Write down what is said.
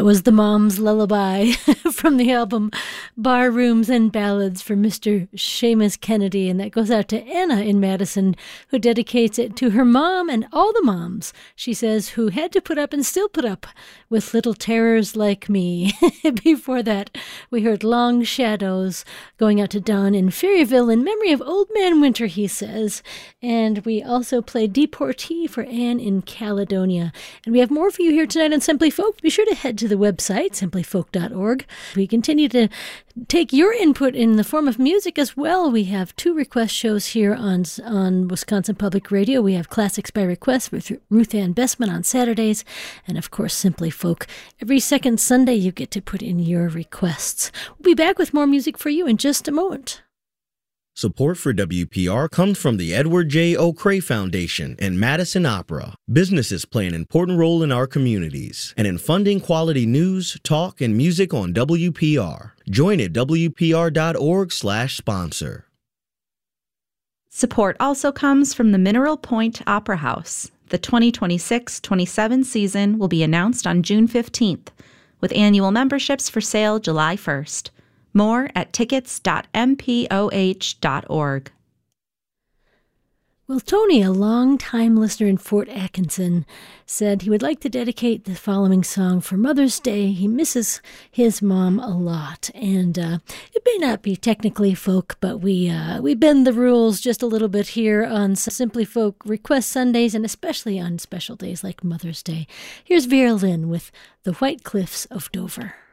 was The Mom's Lullaby from the album Bar Rooms and Ballads for Mr. Seamus Kennedy. And that goes out to Anna in Madison, who dedicates it to her mom and all the moms, she says, who had to put up and still put up with little terrors like me. Before that, we heard Long Shadows going out to Don in Ferryville in memory of Old Man Winter, he says. And we also played Deportee for Anne in Caledonia. And we have more for you here tonight on Simply Folk. Be sure to head to the website, simplyfolk.org. We continue to take your input in the form of music as well. We have 2 request shows here on Wisconsin Public Radio. We have Classics by Request with Ruth Ann Bessman on Saturdays, and of course Simply Folk. Every second Sunday you get to put in your requests. We'll be back with more music for you in just a moment. Support for WPR comes from the Edward J. O'Cray Foundation and Madison Opera. Businesses play an important role in our communities and in funding quality news, talk, and music on WPR. Join at WPR.org/sponsor. Support also comes from the Mineral Point Opera House. The 2026-27 season will be announced on June 15th, with annual memberships for sale July 1st. More at tickets.mpoh.org. Well, Tony, a long-time listener in Fort Atkinson, said he would like to dedicate the following song for Mother's Day. He misses his mom a lot, and it may not be technically folk, but we bend the rules just a little bit here on Simply Folk Request Sundays, and especially on special days like Mother's Day. Here's Vera Lynn with The White Cliffs of Dover.